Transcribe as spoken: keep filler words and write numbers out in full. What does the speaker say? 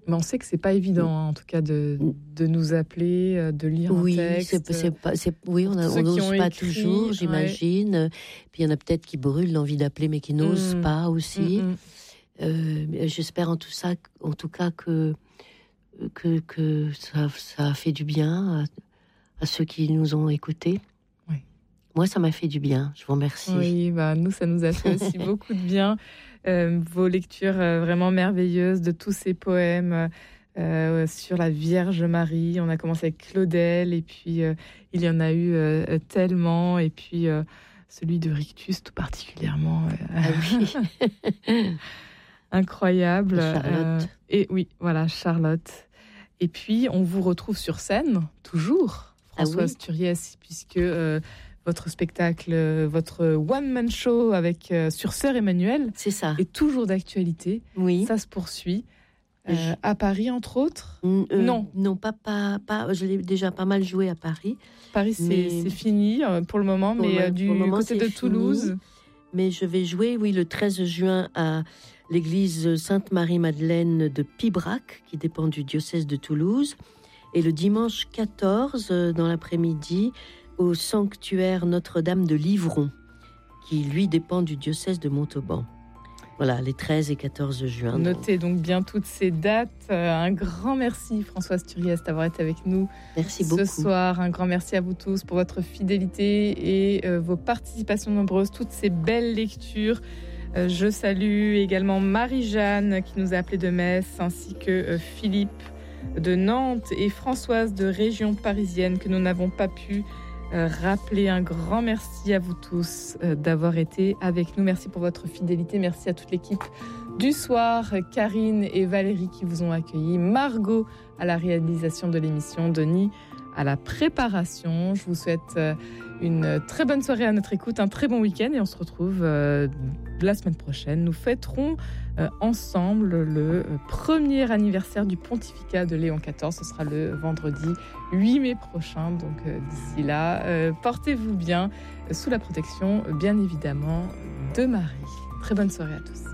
Mais on sait que c'est pas évident, hein, en tout cas, de, de nous appeler, de lire oui, un texte. C'est, c'est pas, c'est, oui, on n'ose pas écrit, toujours, j'imagine. Ouais. Puis il y en a peut-être qui brûlent l'envie d'appeler, mais qui n'osent mmh. pas aussi. Mmh. Euh, j'espère en tout, ça, en tout cas que, que, que ça, ça a fait du bien à, à ceux qui nous ont écoutés. Oui. Moi, ça m'a fait du bien. Je vous remercie. Oui, bah, nous, ça nous a fait aussi beaucoup de bien. Euh, vos lectures euh, vraiment merveilleuses de tous ces poèmes euh, sur la Vierge Marie. On a commencé avec Claudel et puis euh, il y en a eu euh, tellement. Et puis euh, celui de Rictus tout particulièrement. Euh, ah oui. Incroyable. Charlotte. Euh, et oui, voilà, Charlotte. Et puis on vous retrouve sur scène, toujours, Françoise ah oui. Turiès, puisque... Euh, votre spectacle, votre one-man show avec euh, sur Sœur Emmanuelle, c'est ça, est toujours d'actualité. Oui, ça se poursuit euh, je... à Paris entre autres. Euh, non, non, pas, pas, pas. Je l'ai déjà pas mal joué à Paris. Paris, mais... c'est, c'est fini euh, pour le moment, pour mais le, euh, du moment, côté de Toulouse. Fini, mais je vais jouer, oui, le treize juin à l'église Sainte-Marie-Madeleine de Pibrac, qui dépend du diocèse de Toulouse, et le dimanche quatorze dans l'après-midi au sanctuaire Notre-Dame de Livron, qui lui dépend du diocèse de Montauban. Voilà, les treize et quatorze juin. Notez donc bien toutes ces dates. Un grand merci Françoise Turiès d'avoir été avec nous merci beaucoup. Ce soir. Un grand merci à vous tous pour votre fidélité et euh, vos participations nombreuses, toutes ces belles lectures. Euh, je salue également Marie-Jeanne qui nous a appelé de Metz, ainsi que euh, Philippe de Nantes et Françoise de région parisienne que nous n'avons pas pu Euh, rappeler. Un grand merci à vous tous euh, d'avoir été avec nous. Merci pour votre fidélité. Merci à toute l'équipe du soir, Karine et Valérie qui vous ont accueillis, Margot à la réalisation de l'émission, Denis à la préparation. Je vous souhaite euh, une très bonne soirée à notre écoute, un très bon week-end et on se retrouve euh, la semaine prochaine. Nous fêterons euh, ensemble le euh, premier anniversaire du pontificat de Léon quatorze. Ce sera le vendredi huit mai prochain. Donc euh, d'ici là, euh, portez-vous bien euh, sous la protection, bien évidemment, de Marie. Très bonne soirée à tous.